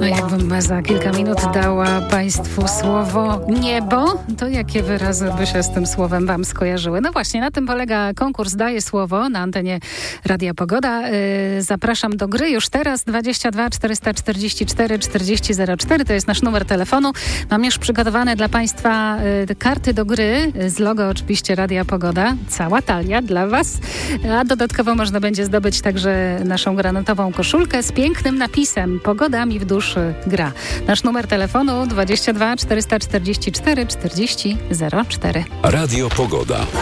No jakbym za kilka minut dała Państwu słowo niebo, to jakie wyrazy by się z tym słowem Wam skojarzyły? No właśnie, na tym polega konkurs Daję Słowo na antenie Radia Pogoda. Zapraszam do gry już teraz. 22 444 4004 to jest nasz numer telefonu. Mam już przygotowane dla Państwa karty do gry z logo oczywiście Radia Pogoda. Cała talia dla Was. A dodatkowo można będzie zdobyć także naszą granatową koszulkę z pięknym napisem Pogoda mi w duszy gra. Nasz numer telefonu 22 444 4004. Radio Pogoda.